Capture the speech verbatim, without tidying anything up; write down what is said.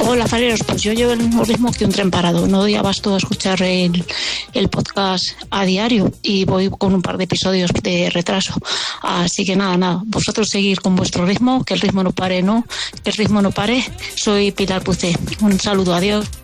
Hola, fareros, pues yo llevo el mismo ritmo que un tren parado. No doy abasto a escuchar el, el podcast a diario y voy con un par de episodios de retraso. Así que nada, nada, vosotros seguir con vuestro ritmo, que el ritmo no pare, no, que el ritmo no pare. Soy Pilar Pucé. Un saludo, adiós.